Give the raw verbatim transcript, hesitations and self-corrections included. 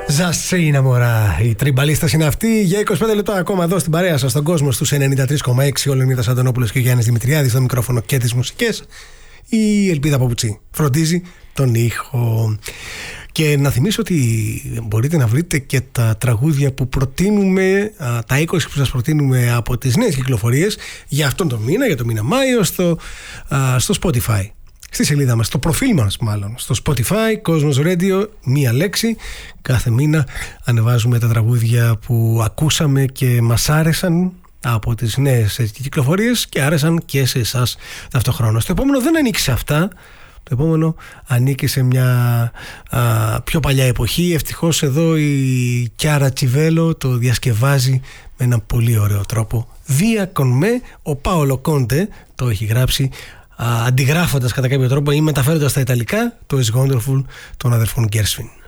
Ζασίνα μωρά, η τριμπαλίστας είναι αυτή. Για είκοσι πέντε λεπτά ακόμα εδώ στην παρέα σας, στον κόσμο στους ενενήντα τρία κόμμα έξι. Ο Λεωνίδας Αντωνόπουλος και ο Γιάννης Δημητριάδης στο μικρόφωνο και τις μουσικές. Η Ελπίδα Παπουτσί φροντίζει τον ήχο. Και να θυμίσω ότι μπορείτε να βρείτε και τα τραγούδια που προτείνουμε, τα είκοσι που σας προτείνουμε από τις νέες κυκλοφορίες για αυτόν τον μήνα, για τον μήνα Μάιο, στο, στο Spotify. Στη σελίδα μας, στο προφίλ μας μάλλον, στο Spotify, Κόσμος Radio, μία λέξη. Κάθε μήνα ανεβάζουμε τα τραγούδια που ακούσαμε και μας άρεσαν από τις νέες κυκλοφορίες και άρεσαν και σε εσάς ταυτοχρόνως. Το επόμενο δεν ανήκει σε αυτά. Το επόμενο ανήκει σε μια α, πιο παλιά εποχή. Ευτυχώς εδώ η Κιάρα Τσιβέλο το διασκευάζει με έναν πολύ ωραίο τρόπο. Via con me, ο Πάολο Κόντε το έχει γράψει, α, αντιγράφοντας κατά κάποιο τρόπο ή μεταφέροντας στα Ιταλικά το Is Wonderful των αδερφών Γκέρσβιν.